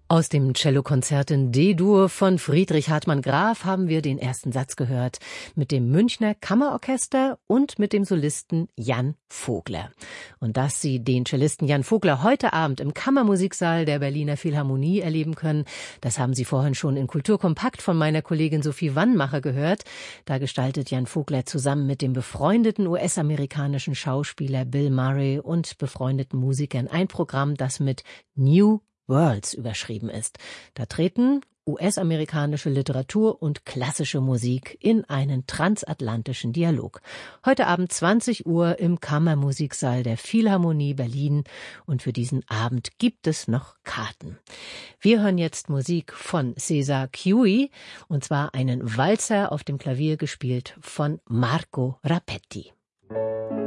Aus dem Cellokonzert in D-Dur von Friedrich Hartmann Graf haben wir den ersten Satz gehört mit dem Münchner Kammerorchester und mit dem Solisten Jan Vogler. Und dass Sie den Cellisten Jan Vogler heute Abend im Kammermusiksaal der Berliner Philharmonie erleben können, das haben Sie vorhin schon in Kulturkompakt von meiner Kollegin Sophie Wannmacher gehört. Da gestaltet Jan Vogler zusammen mit dem befreundeten US-amerikanischen Schauspieler Bill Murray und befreundeten Musikern ein Programm, das mit New Worlds überschrieben ist. Da treten US-amerikanische Literatur und klassische Musik in einen transatlantischen Dialog. Heute Abend 20 Uhr im Kammermusiksaal der Philharmonie Berlin und für diesen Abend gibt es noch Karten. Wir hören jetzt Musik von Cesar Chiui und zwar einen Walzer auf dem Klavier gespielt von Marco Rapetti.